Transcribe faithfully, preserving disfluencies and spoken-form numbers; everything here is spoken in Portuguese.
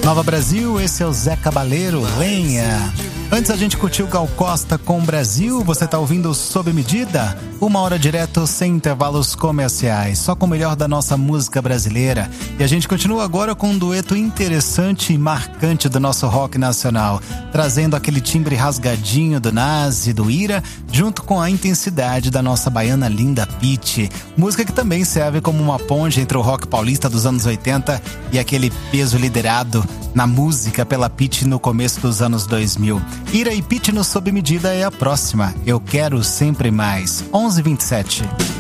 Nova Brasil, esse é o Zé Cabaleiro, Lenha. Antes a gente curtiu Gal Costa com Brasil, você tá ouvindo Sob Medida? Uma hora direto, sem intervalos comerciais, só com o melhor da nossa música brasileira. E a gente continua agora com um dueto interessante e marcante do nosso rock nacional, trazendo aquele timbre rasgadinho do Nas e do Ira, junto com a intensidade da nossa baiana linda Pitty. Música que também serve como uma ponte entre o rock paulista dos anos oitenta e aquele peso liderado na música pela Pitty no começo dos anos dois mil. Ira e Pitty no Sob Medida é a próxima. Eu Quero Sempre Mais. onze e vinte e sete.